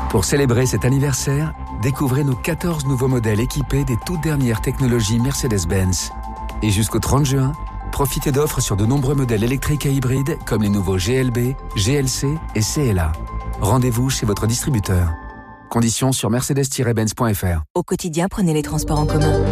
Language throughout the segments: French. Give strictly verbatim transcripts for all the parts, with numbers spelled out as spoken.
Pour célébrer cet anniversaire, découvrez nos quatorze nouveaux modèles équipés des toutes dernières technologies Mercedes-Benz. Et jusqu'au trente juin, profitez d'offres sur de nombreux modèles électriques et hybrides comme les nouveaux G L B, G L C et C L A. Rendez-vous chez votre distributeur. Conditions sur mercedes tiret benz point f r. Au quotidien, prenez les transports en commun.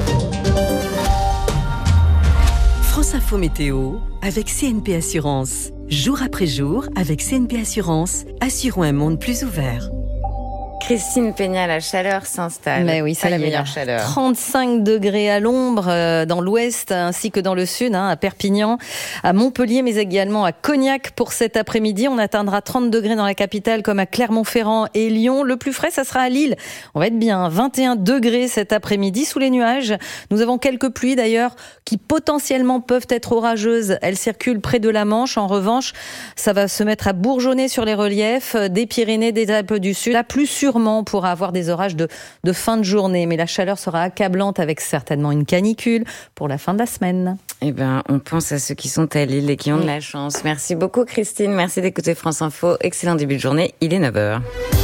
France Info Météo avec C N P Assurance. Jour après jour, avec C N P Assurance, assurons un monde plus ouvert. Christine Peña, la chaleur s'installe. Mais oui, c'est la meilleure chaleur. trente-cinq degrés à l'ombre euh, dans l'ouest ainsi que dans le sud, hein, à Perpignan, à Montpellier, mais également à Cognac pour cet après-midi. On atteindra trente degrés dans la capitale comme à Clermont-Ferrand et Lyon. Le plus frais, ça sera à Lille. On va être bien, vingt et un degrés cet après-midi sous les nuages. Nous avons quelques pluies d'ailleurs qui potentiellement peuvent être orageuses. Elles circulent près de la Manche. En revanche, ça va se mettre à bourgeonner sur les reliefs des Pyrénées, des Alpes du Sud. Là, plus sûrement, on pourra avoir des orages de, de fin de journée, mais la chaleur sera accablante avec certainement une canicule pour la fin de la semaine. Eh ben, on pense à ceux qui sont à Lille et qui ont de la chance. Merci beaucoup Christine, merci d'écouter France Info. Excellent début de journée, il est neuf heures.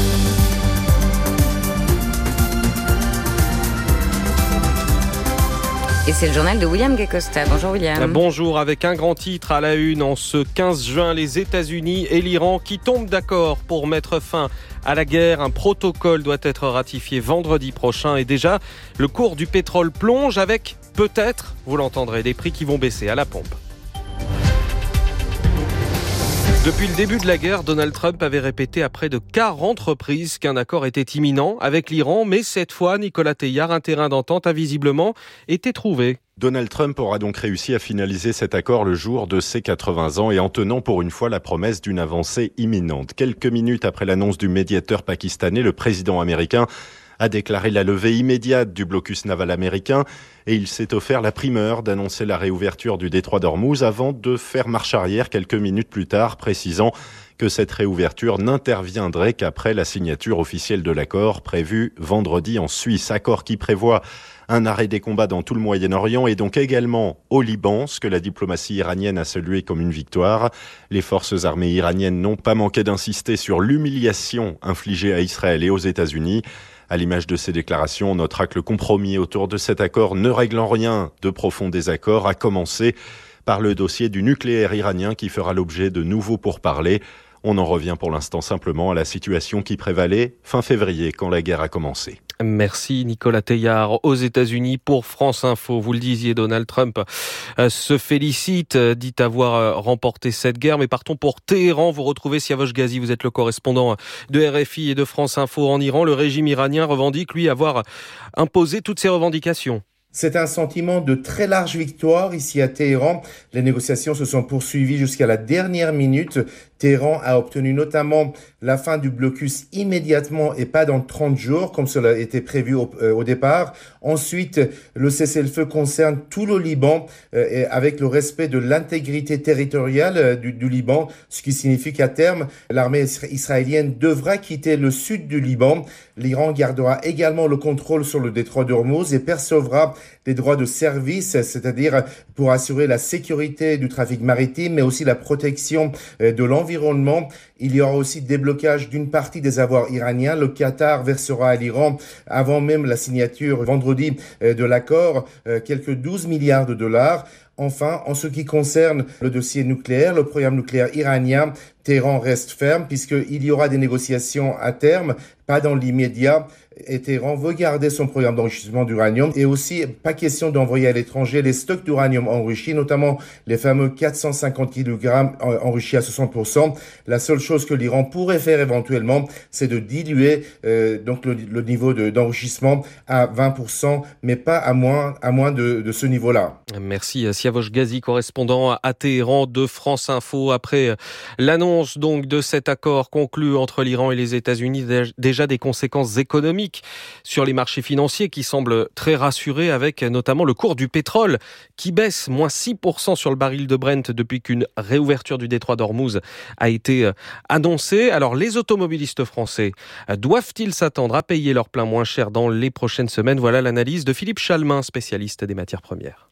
Et c'est le journal de William Guecosta. Bonjour William. Bonjour, avec un grand titre à la une en ce quinze juin, les États-Unis et l'Iran qui tombent d'accord pour mettre fin à la guerre. Un protocole doit être ratifié vendredi prochain et déjà, le cours du pétrole plonge avec peut-être, vous l'entendrez, des prix qui vont baisser à la pompe. Depuis le début de la guerre, Donald Trump avait répété à près de quarante reprises qu'un accord était imminent avec l'Iran, mais cette fois, Nicolas Teilhard, un terrain d'entente a visiblement été trouvé. Donald Trump aura donc réussi à finaliser cet accord le jour de ses quatre-vingts ans et en tenant pour une fois la promesse d'une avancée imminente. Quelques minutes après l'annonce du médiateur pakistanais, le président américain a déclaré la levée immédiate du blocus naval américain et il s'est offert la primeur d'annoncer la réouverture du détroit d'Ormuz avant de faire marche arrière quelques minutes plus tard, précisant que cette réouverture n'interviendrait qu'après la signature officielle de l'accord prévu vendredi en Suisse. Accord qui prévoit un arrêt des combats dans tout le Moyen-Orient et donc également au Liban, ce que la diplomatie iranienne a salué comme une victoire. Les forces armées iraniennes n'ont pas manqué d'insister sur l'humiliation infligée à Israël et aux États-Unis. À l'image de ces déclarations, on notera que le compromis autour de cet accord ne règle en rien de profonds désaccords, à commencer par le dossier du nucléaire iranien qui fera l'objet de nouveaux pourparlers. On en revient pour l'instant simplement à la situation qui prévalait fin février quand la guerre a commencé. Merci Nicolas Teilhard. Aux États-Unis pour France Info, vous le disiez, Donald Trump euh, se félicite, euh, dit avoir euh, remporté cette guerre. Mais partons pour Téhéran. Vous retrouvez Siavosh Ghazi, vous êtes le correspondant de R F I et de France Info en Iran. Le régime iranien revendique, lui, avoir imposé toutes ses revendications. C'est un sentiment de très large victoire ici à Téhéran. Les négociations se sont poursuivies jusqu'à la dernière minute. Téhéran a obtenu notamment la fin du blocus immédiatement et pas dans trente jours, comme cela était prévu au, euh, au départ. Ensuite, le cessez-le-feu concerne tout le Liban, euh, et avec le respect de l'intégrité territoriale euh, du, du Liban, ce qui signifie qu'à terme, l'armée israélienne devra quitter le sud du Liban. L'Iran gardera également le contrôle sur le détroit d'Ormuz et percevra des droits de service, c'est-à-dire pour assurer la sécurité du trafic maritime, mais aussi la protection de l'environnement. Il y aura aussi déblocage d'une partie des avoirs iraniens. Le Qatar versera à l'Iran, avant même la signature vendredi de l'accord, quelques douze milliards de dollars. Enfin, en ce qui concerne le dossier nucléaire, le programme nucléaire iranien, Téhéran reste ferme puisqu'il y aura des négociations à terme, pas dans l'immédiat. Et Téhéran veut garder son programme d'enrichissement d'uranium et aussi pas question d'envoyer à l'étranger les stocks d'uranium enrichis, notamment les fameux quatre cent cinquante kilogrammes enrichis à soixante pour cent. La seule chose que l'Iran pourrait faire éventuellement, c'est de diluer euh, donc le, le niveau de, d'enrichissement à vingt pour cent, mais pas à moins, à moins de, de ce niveau-là. Merci Siavosh Ghazi, correspondant à Téhéran de France Info. Après l'annonce donc de cet accord conclu entre l'Iran et les États-Unis, déjà des conséquences économiques sur les marchés financiers qui semblent très rassurés, avec notamment le cours du pétrole qui baisse moins six pour cent sur le baril de Brent depuis qu'une réouverture du détroit d'Ormuz a été annoncée. Alors les automobilistes français doivent-ils s'attendre à payer leur plein moins cher dans les prochaines semaines? Voilà l'analyse de Philippe Chalmin, spécialiste des matières premières.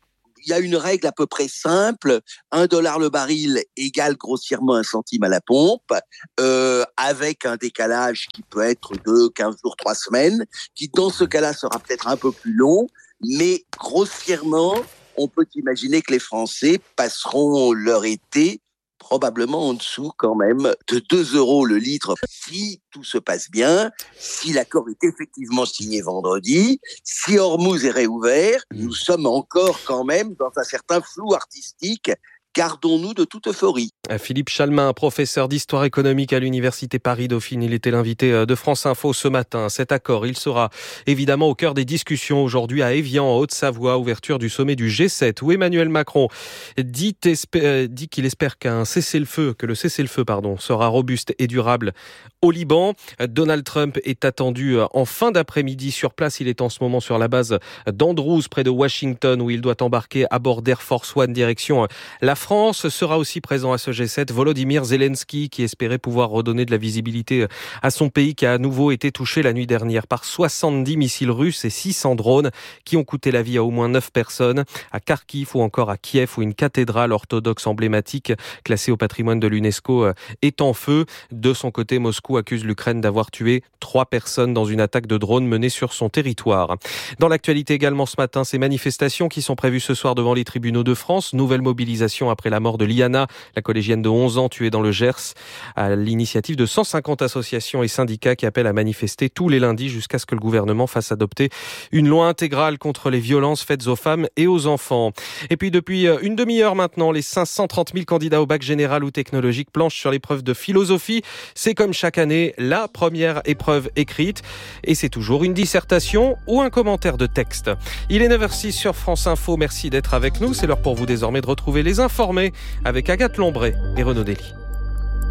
il y a une règle à peu près simple, un dollar le baril égale grossièrement un centime à la pompe, euh, avec un décalage qui peut être de quinze jours, trois semaines, qui dans ce cas-là sera peut-être un peu plus long, mais grossièrement, on peut imaginer que les Français passeront leur été probablement en dessous quand même de deux euros le litre si tout se passe bien, si l'accord est effectivement signé vendredi, si Hormuz est réouvert, nous sommes encore quand même dans un certain flou artistique. Gardons-nous de toute euphorie. Philippe Chalmin, professeur d'histoire économique à l'Université Paris-Dauphine, il était l'invité de France Info ce matin. Cet accord, il sera évidemment au cœur des discussions aujourd'hui à Évian, en Haute-Savoie, ouverture du sommet du G sept, où Emmanuel Macron dit, espé- dit qu'il espère qu'un cessez-le-feu, que le cessez-le-feu, pardon, sera robuste et durable au Liban. Donald Trump est attendu en fin d'après-midi sur place. Il est en ce moment sur la base d'Andrews, près de Washington, où il doit embarquer à bord d'Air Force One direction la France. Sera aussi présent à ce G sept Volodymyr Zelensky, qui espérait pouvoir redonner de la visibilité à son pays, qui a à nouveau été touché la nuit dernière par soixante-dix missiles russes et six cents drones qui ont coûté la vie à au moins neuf personnes à Kharkiv ou encore à Kiev, où une cathédrale orthodoxe emblématique classée au patrimoine de l'UNESCO est en feu. De son côté, Moscou accuse l'Ukraine d'avoir tué trois personnes dans une attaque de drone menée sur son territoire. Dans l'actualité également ce matin, ces manifestations qui sont prévues ce soir devant les tribunaux de France. Nouvelle mobilisation après la mort de Liana, la collégienne de onze ans tuée dans le Gers, à l'initiative de cent cinquante associations et syndicats qui appellent à manifester tous les lundis jusqu'à ce que le gouvernement fasse adopter une loi intégrale contre les violences faites aux femmes et aux enfants. Et puis depuis une demi-heure maintenant, les cinq cent trente mille candidats au bac général ou technologique planchent sur l'épreuve de philosophie. C'est comme chaque année la première épreuve écrite et c'est toujours une dissertation ou un commentaire de texte. Il est neuf heures six sur France Info. Merci d'être avec nous. C'est l'heure pour vous désormais de retrouver les informés avec Agathe Lombré et Renaud Dely.